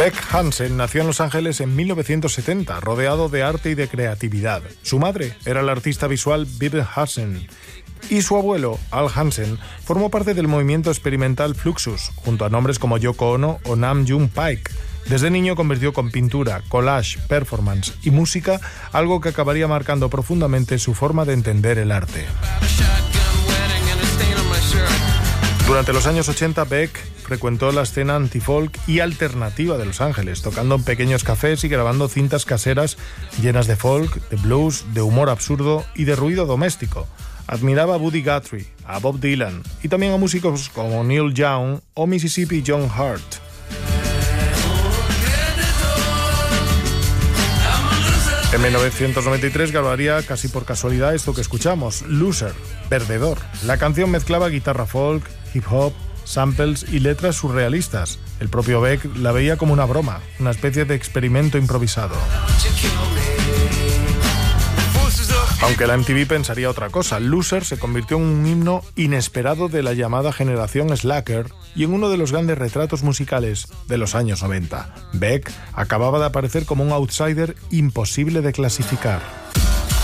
Beck Hansen nació en Los Ángeles en 1970, rodeado de arte y de creatividad. Su madre era la artista visual Viv Hansen y su abuelo, Al Hansen, formó parte del movimiento experimental Fluxus, junto a nombres como Yoko Ono o Nam June Paik. Desde niño convirtió con pintura, collage, performance y música algo que acabaría marcando profundamente su forma de entender el arte. Durante los años 80, Beck frecuentó la escena anti-folk y alternativa de Los Ángeles, tocando en pequeños cafés y grabando cintas caseras llenas de folk, de blues, de humor absurdo y de ruido doméstico. Admiraba a Buddy Guthrie, a Bob Dylan y también a músicos como Neil Young o Mississippi John Hart. En 1993 grabaría casi por casualidad esto que escuchamos, Loser, Perdedor. La canción mezclaba guitarra folk, hip hop, samples y letras surrealistas. El propio Beck la veía como una broma, una especie de experimento improvisado. Aunque la MTV pensaría otra cosa, Loser se convirtió en un himno inesperado de la llamada generación Slacker y en uno de los grandes retratos musicales de los años 90. Beck acababa de aparecer como un outsider imposible de clasificar.